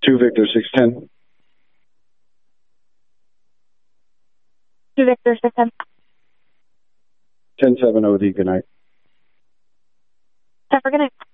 2 Victor 610. 2 Victor 610. 10-7 OD, good night. 10 for good night.